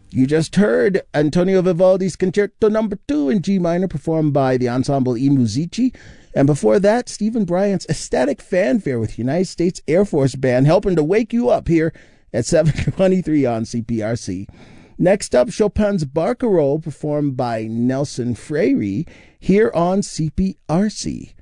You just heard Antonio Vivaldi's Concerto No. 2 in G minor, performed by the Ensemble I Musici. And before that, Stephen Bryant's Ecstatic Fanfare with United States Air Force Band, helping to wake you up here at 7:23 on CPRC. Next up, Chopin's Barcarolle, performed by Nelson Freire here on CPRC.